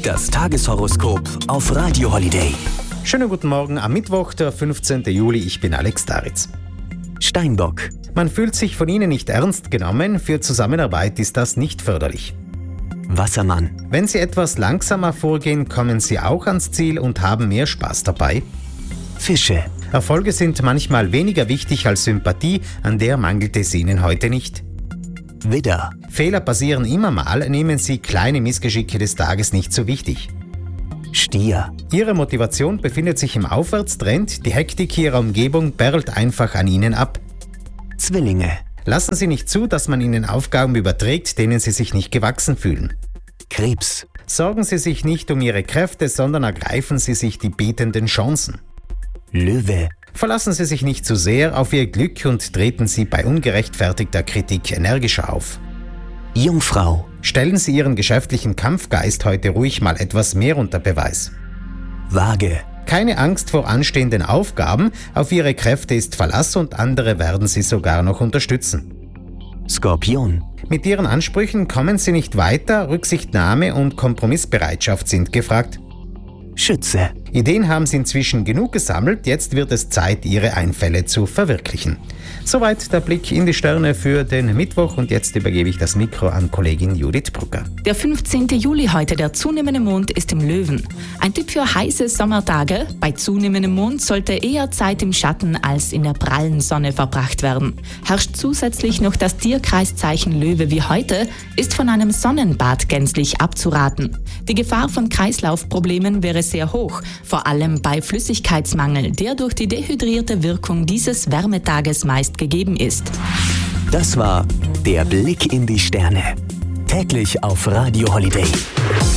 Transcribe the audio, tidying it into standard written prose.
Das Tageshoroskop auf Radio Holiday. Schönen guten Morgen am Mittwoch, der 15. Juli. Ich bin Alex Daritz. Steinbock. Man fühlt sich von Ihnen nicht ernst genommen. Für Zusammenarbeit ist das nicht förderlich. Wassermann. Wenn Sie etwas langsamer vorgehen, kommen Sie auch ans Ziel und haben mehr Spaß dabei. Fische. Erfolge sind manchmal weniger wichtig als Sympathie, an der mangelt es Ihnen heute nicht. Widder. Fehler passieren immer mal, nehmen Sie kleine Missgeschicke des Tages nicht so wichtig. Stier. Ihre Motivation befindet sich im Aufwärtstrend, die Hektik Ihrer Umgebung perlt einfach an Ihnen ab. Zwillinge. Lassen Sie nicht zu, dass man Ihnen Aufgaben überträgt, denen Sie sich nicht gewachsen fühlen. Krebs. Sorgen Sie sich nicht um Ihre Kräfte, sondern ergreifen Sie sich die bietenden Chancen. Löwe. Verlassen Sie sich nicht zu sehr auf Ihr Glück und treten Sie bei ungerechtfertigter Kritik energischer auf. Jungfrau. Stellen Sie Ihren geschäftlichen Kampfgeist heute ruhig mal etwas mehr unter Beweis. Waage. Keine Angst vor anstehenden Aufgaben, auf Ihre Kräfte ist Verlass und andere werden Sie sogar noch unterstützen. Skorpion. Mit Ihren Ansprüchen kommen Sie nicht weiter, Rücksichtnahme und Kompromissbereitschaft sind gefragt. Schütze. Ideen haben Sie inzwischen genug gesammelt, jetzt wird es Zeit, Ihre Einfälle zu verwirklichen. Soweit der Blick in die Sterne für den Mittwoch und jetzt übergebe ich das Mikro an Kollegin Judith Brucker. Der 15. Juli heute, der zunehmende Mond ist im Löwen. Ein Tipp für heiße Sommertage. Bei zunehmendem Mond sollte eher Zeit im Schatten als in der prallen Sonne verbracht werden. Herrscht zusätzlich noch das Tierkreiszeichen Löwe wie heute, ist von einem Sonnenbad gänzlich abzuraten. Die Gefahr von Kreislaufproblemen wäre sehr hoch, vor allem bei Flüssigkeitsmangel, der durch die dehydrierte Wirkung dieses Wärmetages meist gegeben ist. Das war der Blick in die Sterne. Täglich auf Radio Holiday.